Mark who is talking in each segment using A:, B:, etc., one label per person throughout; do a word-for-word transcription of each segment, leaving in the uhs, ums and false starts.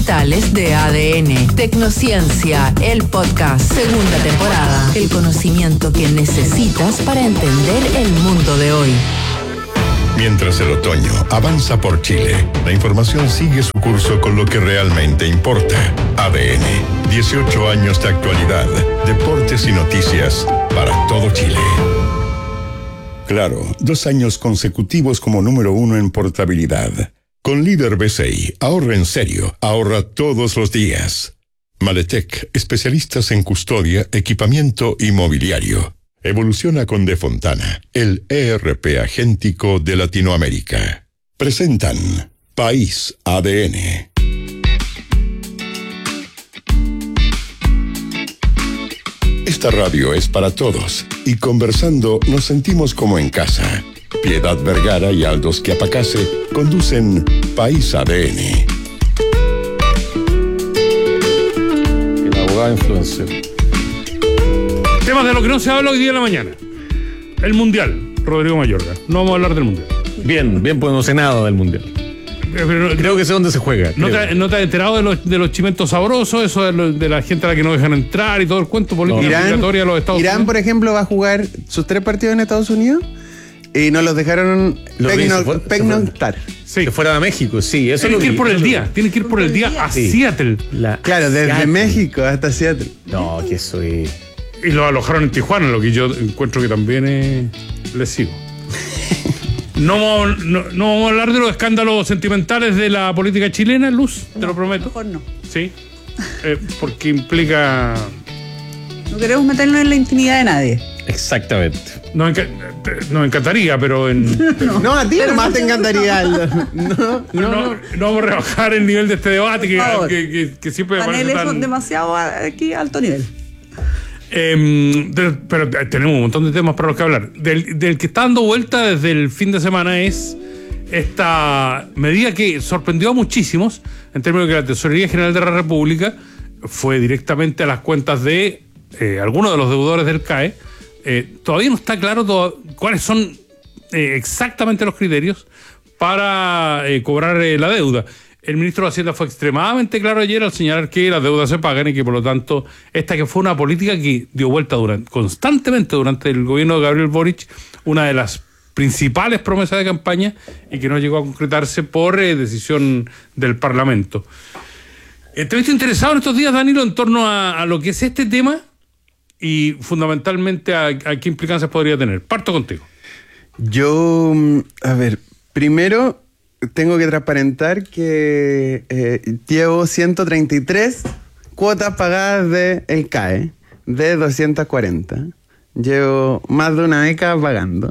A: sentimentales de A D N. Tecnociencia, el podcast, segunda temporada. El conocimiento que necesitas para entender el mundo de hoy.
B: Mientras el otoño avanza por Chile, la información sigue su curso con lo que realmente importa. A D N, dieciocho años de actualidad, deportes y noticias para todo Chile. Claro, dos años consecutivos como número uno en portabilidad. Con Líder B C I, ahorra en serio, ahorra todos los días. Maletec, especialistas en custodia, equipamiento y mobiliario. Evoluciona con De Fontana, el E R P agéntico de Latinoamérica. Presentan País A D N. Esta radio es para todos y conversando nos sentimos como en casa. Piedad Vergara y Aldos Quiapacase conducen País A D N.
C: El abogado influencer.
D: Temas de lo que no se habla hoy día en la mañana. El Mundial, Rodrigo Mayorga. No vamos a hablar del Mundial.
C: Bien, bien emocionado del Mundial.
D: Pero,
C: creo que sé dónde se juega.
D: ¿No te, ¿No te has enterado de los, de los chimentos sabrosos? Eso de, lo, de la gente a la que no dejan entrar y todo el cuento político
E: Irán,
D: obligatoria de los Estados
E: Irán,
D: Unidos.
E: por ejemplo, va a jugar sus tres partidos en Estados Unidos y no los dejaron pernoctar.
D: Sí.
C: Que fuera de México, sí. Eso
D: Tienen que ir
C: vi,
D: por el
C: vi.
D: día. Tienen que ir por el día a
C: sí.
D: Seattle.
C: La,
E: claro, desde
C: Seattle.
E: México hasta Seattle.
C: No, que soy...
D: Y lo alojaron en Tijuana, lo que yo encuentro que también es lesivo. No, no, no vamos a hablar de los escándalos sentimentales de la política chilena, Luz, te
F: no,
D: lo prometo.
F: Mejor no.
D: Sí, eh, porque implica...
F: No queremos meternos en la intimidad de nadie.
C: Exactamente.
D: Nos, enca nos encantaría, pero en...
E: No, no a ti nomás te encantaría, Aldo. No,
D: no, no, no, no vamos a rebajar el nivel de este debate que, que, que, que siempre me parece
F: paneles
D: tan...
F: son demasiado aquí alto nivel.
D: Eh, de, pero tenemos un montón de temas para los que hablar. Del, del que está dando vuelta desde el fin de semana es esta medida que sorprendió a muchísimos en términos de que la Tesorería General de la República fue directamente a las cuentas de eh, algunos de los deudores del C A E. Eh, todavía no está claro todo, cuáles son eh, exactamente los criterios para eh, cobrar eh, la deuda. El ministro de Hacienda fue extremadamente claro ayer al señalar que las deudas se pagan y que por lo tanto esta que fue una política que dio vuelta durante, constantemente durante el gobierno de Gabriel Boric, una de las principales promesas de campaña y que no llegó a concretarse por eh, decisión del Parlamento. Eh, ¿Te has visto interesado en estos días, Danilo, en torno a, a lo que es este tema y fundamentalmente a, a qué implicancias podría tener? Parto contigo.
E: Yo, a ver, primero... tengo que transparentar que eh, llevo ciento treinta y tres cuotas pagadas del C A E, de doscientas cuarenta. Llevo más de una década pagando.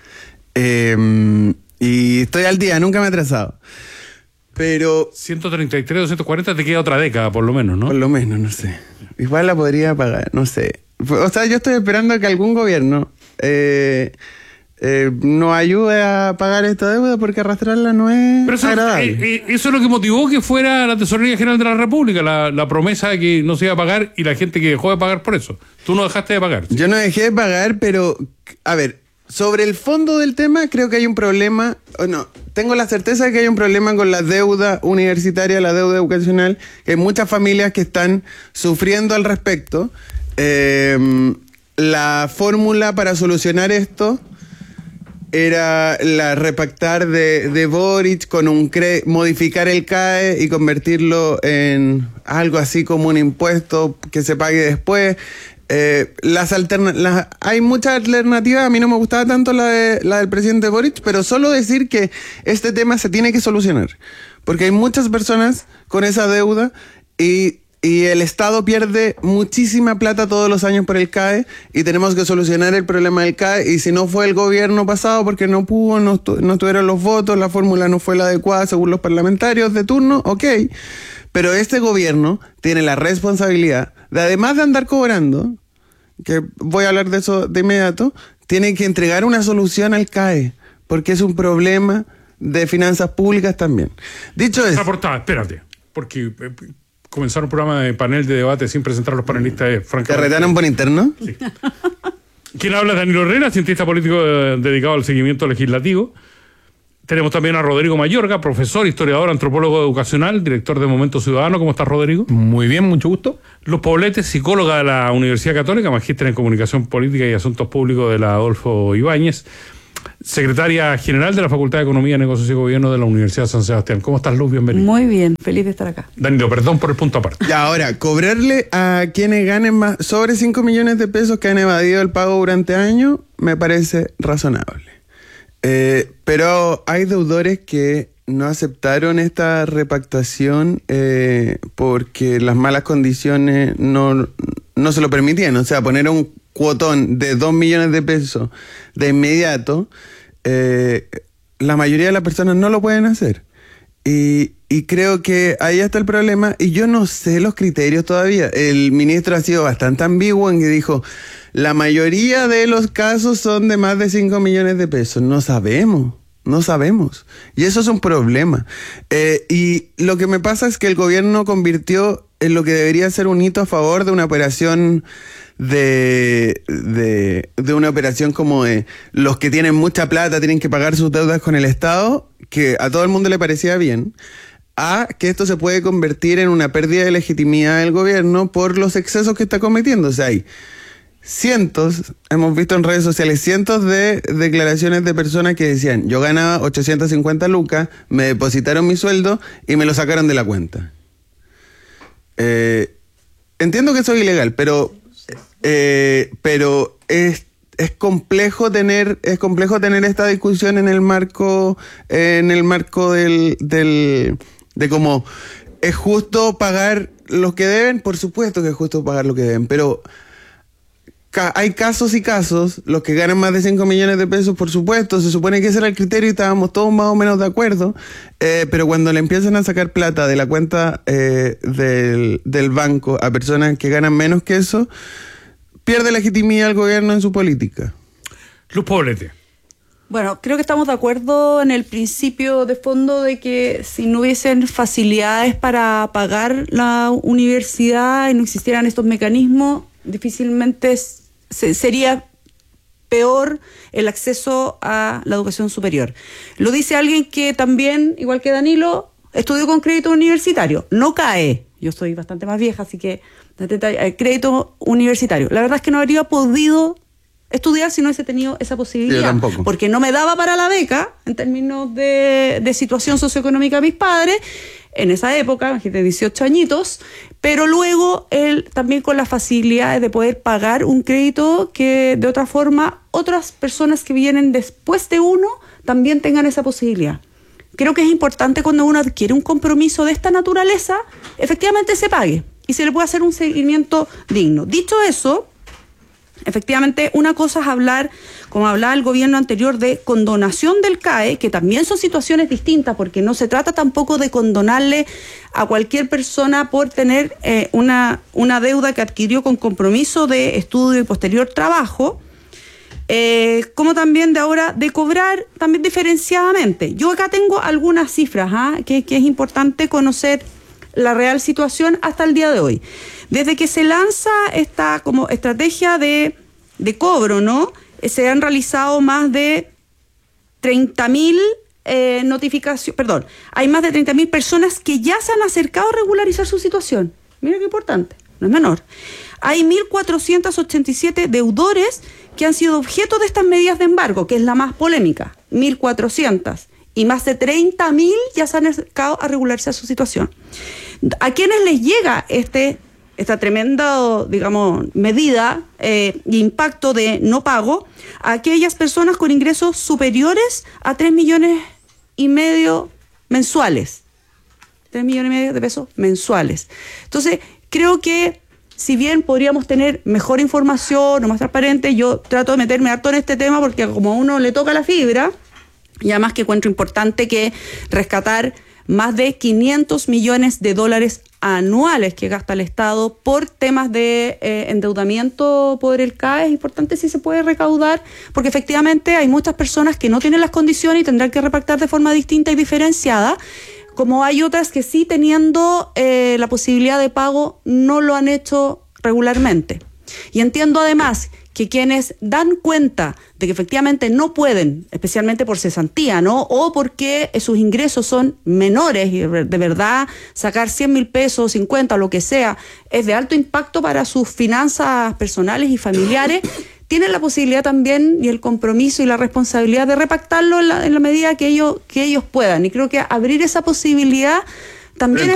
E: Eh, y estoy al día, nunca me he atrasado. Pero...
D: ciento treinta y tres, doscientos cuarenta, te queda otra década, por lo menos, ¿no?
E: Por lo menos, no sé. Igual la podría pagar, no sé. O sea, yo estoy esperando que algún gobierno... Eh, Eh, nos ayude a pagar esta deuda porque arrastrarla no es
D: Pero eso,
E: agradable.
D: eh, eh, eso es lo que motivó que fuera la Tesorería General de la República, la, la promesa de que no se iba a pagar y la gente que dejó de pagar por eso. Tú no dejaste de pagar. ¿Sí?
E: Yo no dejé de pagar, pero, a ver, sobre el fondo del tema creo que hay un problema, o no, tengo la certeza de que hay un problema con la deuda universitaria, la deuda educacional, que hay muchas familias que están sufriendo al respecto. Eh, la fórmula para solucionar esto era la repactar de, de Boric con un cre modificar el C A E y convertirlo en algo así como un impuesto que se pague después. Eh, las alterna las, hay muchas alternativas. A mí no me gustaba tanto la, de, la del presidente Boric, pero solo decir que este tema se tiene que solucionar, porque hay muchas personas con esa deuda y Y el Estado pierde muchísima plata todos los años por el C A E y tenemos que solucionar el problema del C A E. Y si no fue el gobierno pasado porque no pudo, no, estu no tuvieron los votos, la fórmula no fue la adecuada según los parlamentarios de turno, ok. Pero este gobierno tiene la responsabilidad de, además de andar cobrando, que voy a hablar de eso de inmediato, tiene que entregar una solución al C A E, porque es un problema de finanzas públicas también. Dicho eso...
D: Portada, espérate, porque... comenzar un programa de panel de debate sin presentar a los panelistas es francamente...
E: ¿Te retaron por interno?
D: Sí. Quien habla es Danilo Herrera, cientista político eh, dedicado al seguimiento legislativo. Tenemos también a Rodrigo Mayorga, profesor, historiador, antropólogo educacional, director de Momento Ciudadano. ¿Cómo estás, Rodrigo?
C: Muy bien, mucho gusto.
D: Luz Poblete, psicóloga de la Universidad Católica, magíster en Comunicación Política y Asuntos Públicos de la Adolfo Ibáñez, secretaria general de la Facultad de Economía, Negocios y Gobierno de la Universidad de San Sebastián. ¿Cómo estás, Luz? Bienvenido.
F: Muy bien, feliz de estar acá.
D: Danilo, perdón por el punto aparte.
E: Y ahora, cobrarle a quienes ganen más sobre cinco millones de pesos que han evadido el pago durante años, me parece razonable. Eh, pero hay deudores que no aceptaron esta repactación eh, porque las malas condiciones no, no se lo permitían. O sea, poner un cuotón de dos millones de pesos de inmediato, eh, la mayoría de las personas no lo pueden hacer. Y, y creo que ahí está el problema. Y yo no sé los criterios todavía. El ministro ha sido bastante ambiguo en que dijo, la mayoría de los casos son de más de cinco millones de pesos. No sabemos, no sabemos. Y eso es un problema. Eh, y lo que me pasa es que el gobierno convirtió en lo que debería ser un hito a favor de una operación de, de, de una operación como de los que tienen mucha plata tienen que pagar sus deudas con el Estado, que a todo el mundo le parecía bien, a que esto se puede convertir en una pérdida de legitimidad del gobierno por los excesos que está cometiendo. O sea, hay cientos, hemos visto en redes sociales, cientos de declaraciones de personas que decían, yo ganaba ochocientas cincuenta lucas, me depositaron mi sueldo y me lo sacaron de la cuenta. Eh, entiendo que eso es ilegal, pero, eh, pero es, es complejo tener, es complejo tener esta discusión en el marco, en el marco del, del, de cómo es justo pagar los que deben. Por supuesto que es justo pagar lo que deben, pero hay casos y casos. Los que ganan más de cinco millones de pesos, por supuesto, se supone que ese era el criterio y estábamos todos más o menos de acuerdo, eh, pero cuando le empiezan a sacar plata de la cuenta eh, del, del banco a personas que ganan menos que eso, pierde legitimidad el gobierno en su política.
D: Luz Poblete.
F: Bueno, creo que estamos de acuerdo en el principio de fondo de que si no hubiesen facilidades para pagar la universidad y no existieran estos mecanismos, difícilmente se, sería peor el acceso a la educación superior. Lo dice alguien que también, igual que Danilo, estudió con crédito universitario. No cae. Yo soy bastante más vieja, así que crédito universitario. La verdad es que no habría podido estudiar si no hubiese tenido esa posibilidad.
E: Yo tampoco.
F: Porque no me daba para la beca en términos de, de situación socioeconómica de mis padres en esa época, imagínate, dieciocho añitos, pero luego él también con las facilidades de poder pagar un crédito que de otra forma otras personas que vienen después de uno también tengan esa posibilidad. Creo que es importante cuando uno adquiere un compromiso de esta naturaleza, efectivamente se pague y se le puede hacer un seguimiento digno. Dicho eso, efectivamente, una cosa es hablar, como hablaba el gobierno anterior, de condonación del C A E, que también son situaciones distintas, porque no se trata tampoco de condonarle a cualquier persona por tener eh, una, una deuda que adquirió con compromiso de estudio y posterior trabajo, eh, como también de ahora de cobrar también diferenciadamente. Yo acá tengo algunas cifras, ¿eh? que, que es importante conocer la real situación hasta el día de hoy. Desde que se lanza esta como estrategia de, de cobro, ¿no? Se han realizado más de treinta mil eh, notificaciones, perdón, hay más de treinta mil personas que ya se han acercado a regularizar su situación. Mira qué importante, no es menor. Hay mil cuatrocientos ochenta y siete deudores que han sido objeto de estas medidas de embargo, que es la más polémica, mil cuatrocientos. Y más de treinta mil ya se han acercado a regularizar su situación. ¿A quiénes les llega este, esta tremenda, digamos, medida e eh, impacto de no pago? A aquellas personas con ingresos superiores a tres millones y medio mensuales. tres millones y medio de pesos mensuales. Entonces, creo que si bien podríamos tener mejor información o más transparente, yo trato de meterme harto en este tema porque como a uno le toca la fibra, y además que encuentro importante que rescatar más de quinientos millones de dólares anuales que gasta el Estado por temas de eh, endeudamiento por el C A E. Es importante si se puede recaudar, porque efectivamente hay muchas personas que no tienen las condiciones y tendrán que repactar de forma distinta y diferenciada, como hay otras que sí, teniendo eh, la posibilidad de pago, no lo han hecho regularmente. Y entiendo además que que quienes dan cuenta de que efectivamente no pueden, especialmente por cesantía, ¿no? O porque sus ingresos son menores y de verdad sacar cien mil pesos, cincuenta, lo que sea, es de alto impacto para sus finanzas personales y familiares, tienen la posibilidad también y el compromiso y la responsabilidad de repactarlo en la, en la medida que ellos, que ellos puedan. Y creo que abrir esa posibilidad también
E: Pero